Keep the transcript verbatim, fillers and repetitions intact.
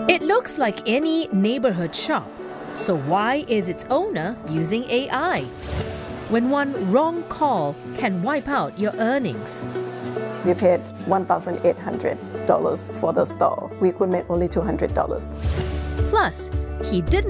It looks like any neighborhood shop. So why is its owner using A I? When one wrong call can wipe out your earnings. We paid one thousand eight hundred dollars for the store. We could make only two hundred dollars. Plus, he didn't